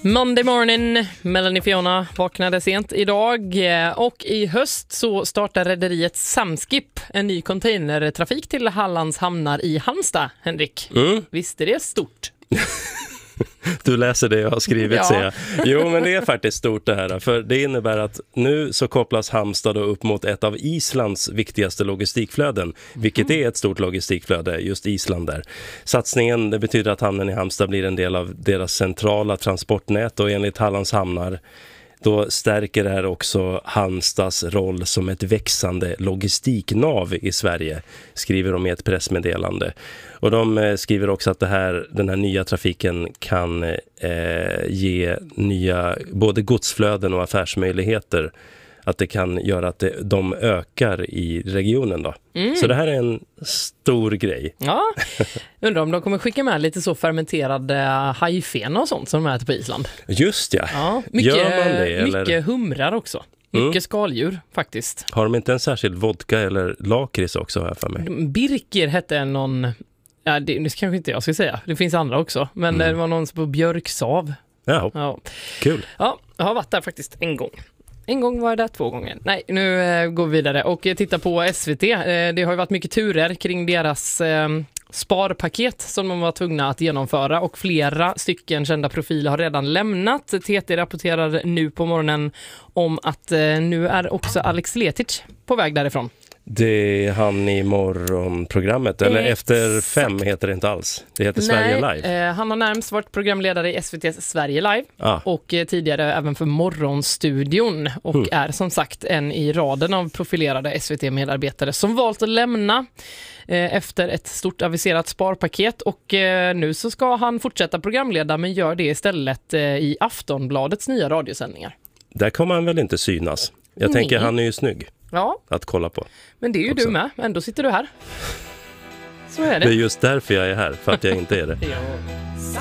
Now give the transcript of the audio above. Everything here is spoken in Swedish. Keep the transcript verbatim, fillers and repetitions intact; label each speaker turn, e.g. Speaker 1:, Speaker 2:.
Speaker 1: Monday morning, Melanie Fiona vaknade sent idag och i höst så startar rederiet Samskip en ny containertrafik till Hallands hamnar i Halmstad, Henrik.
Speaker 2: Mm.
Speaker 1: Visst är det stort?
Speaker 2: Du läser det jag har skrivit,
Speaker 1: Ja.
Speaker 2: säger jag. Jo, men det är faktiskt stort det här. För det innebär att nu så kopplas Halmstad då upp mot ett av Islands viktigaste logistikflöden. Vilket är ett stort logistikflöde, just Island där. Satsningen, det betyder att hamnen i Halmstad blir en del av deras centrala transportnät. Och enligt Hallands hamnar då stärker det här också Halmstads roll som ett växande logistiknav i Sverige, skriver de i ett pressmeddelande. Och de eh, skriver också att det här, den här nya trafiken kan eh, ge nya både godsflöden och affärsmöjligheter. Att det kan göra att det, de ökar i regionen då. Mm. Så det här är en stor grej.
Speaker 1: Ja, undrar om de kommer skicka med lite så fermenterade hajfena och sånt som de äter på Island.
Speaker 2: Just ja.
Speaker 1: Ja, mycket,
Speaker 2: Gör man det, eller?
Speaker 1: mycket humrar också. Mycket
Speaker 2: Mm.
Speaker 1: skaldjur faktiskt.
Speaker 2: Har de inte en särskild vodka eller lakrits också här för mig?
Speaker 1: Birker hette någon, ja det, det kanske inte jag ska säga, det finns andra också. Men mm. det var någon på björksav.
Speaker 2: Ja,
Speaker 1: Ja,
Speaker 2: kul.
Speaker 1: Ja, jag har varit där faktiskt en gång. En gång var jag där, två gånger. Nej, nu eh, går vi vidare och eh, tittar på S V T. Eh, det har ju varit mycket turer kring deras eh, sparpaket som de var tvungna att genomföra och flera stycken kända profiler har redan lämnat. T T rapporterar nu på morgonen om att eh, nu är också Alex Letic på väg därifrån.
Speaker 2: Det är han i morgonprogrammet, eller
Speaker 1: Exakt.
Speaker 2: Efter fem heter det inte alls. Det heter Sverige
Speaker 1: Nej,
Speaker 2: Live.
Speaker 1: Eh, han har närmast varit programledare i S V T:s Sverige Live
Speaker 2: Ah.
Speaker 1: och eh, tidigare även för Morgonstudion och
Speaker 2: Mm.
Speaker 1: är som sagt en i raden av profilerade S V T-medarbetare som valt att lämna eh, efter ett stort aviserat sparpaket och eh, nu så ska han fortsätta programleda men gör det istället eh, i Aftonbladets nya radiosändningar.
Speaker 2: Där kommer han väl inte synas. Jag
Speaker 1: Nej.
Speaker 2: tänker han är ju snygg
Speaker 1: Ja,
Speaker 2: att kolla på.
Speaker 1: men det är ju
Speaker 2: också.
Speaker 1: du med. Ändå sitter du här. Så är det.
Speaker 2: Det är just därför jag är här, för att jag inte är det.
Speaker 1: Ja.